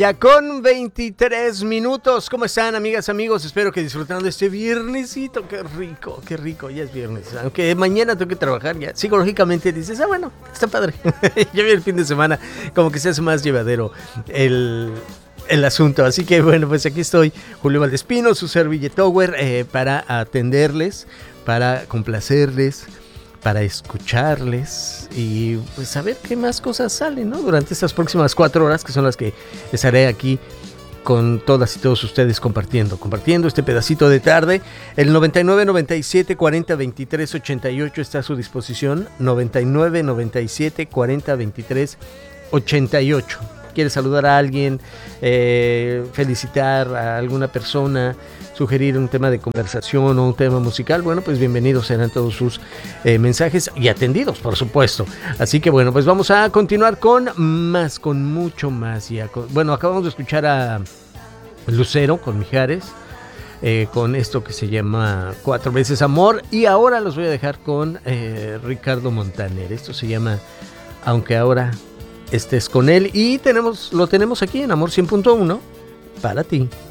Ya con 23 minutos, ¿cómo están, amigas, amigos? Espero que disfrutando este viernesito, qué rico, ya es viernes. Aunque mañana tengo que trabajar, ya psicológicamente dices, bueno, está padre. Ya viene el fin de semana, como que se hace más llevadero el asunto. Así que bueno, pues aquí estoy, Julio Valdespino, su servilletower, para atenderles, para complacerles, para escucharles y pues saber qué más cosas salen, ¿no? Durante estas próximas 4 horas, que son las que estaré aquí con todas y todos ustedes compartiendo este pedacito de tarde. El 99 97 40 23 88 está a su disposición. 99 97 40 23 88. ¿Quieres saludar a alguien, felicitar a alguna persona, sugerir un tema de conversación o un tema musical? Bueno, pues bienvenidos serán todos sus mensajes y atendidos, por supuesto. Así que bueno, pues vamos a continuar con mucho más. Bueno, acabamos de escuchar a Lucero con Mijares, con esto que se llama 4 veces amor, y ahora los voy a dejar con Ricardo Montaner. Esto se llama Aunque ahora estés con él, y lo tenemos aquí en Amor 100.1 para ti.